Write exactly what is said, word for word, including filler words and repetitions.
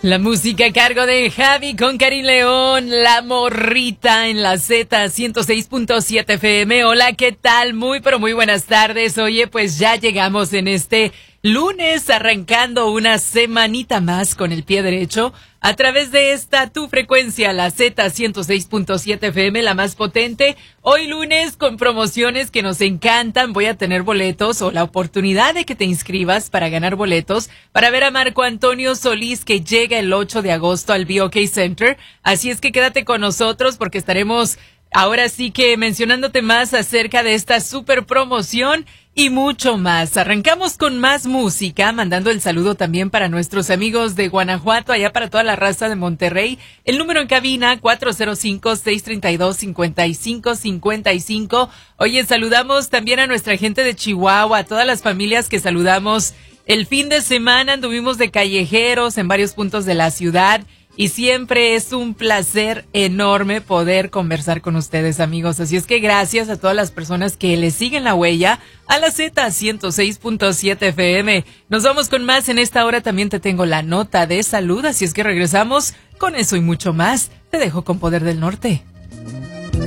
La música a cargo de Javi con Karin León, La Morrita en la Z ciento seis punto siete F M. Hola, ¿qué tal? Muy, pero muy buenas tardes. Oye, pues ya llegamos en este lunes, arrancando una semanita más con el pie derecho a través de esta tu frecuencia, la Z ciento seis punto siete F M, la más potente. Hoy lunes con promociones que nos encantan. Voy a tener boletos o la oportunidad de que te inscribas para ganar boletos para ver a Marco Antonio Solís, que llega el ocho de agosto al B O K Center. Así es que quédate con nosotros porque estaremos ahora sí que mencionándote más acerca de esta super promoción y mucho más. Arrancamos con más música, mandando el saludo también para nuestros amigos de Guanajuato, allá para toda la raza de Monterrey. El número en cabina, cuatro cero cinco, seis tres dos, cinco cinco cinco cinco. Oye, saludamos también a nuestra gente de Chihuahua, a todas las familias que saludamos. El fin de semana anduvimos de callejeros en varios puntos de la ciudad. Y siempre es un placer enorme poder conversar con ustedes, amigos. Así es que gracias a todas las personas que le siguen la huella a la Z ciento seis punto siete F M. Nos vamos con más. En esta hora también te tengo la nota de salud. Así es que regresamos con eso y mucho más. Te dejo con Poder del Norte.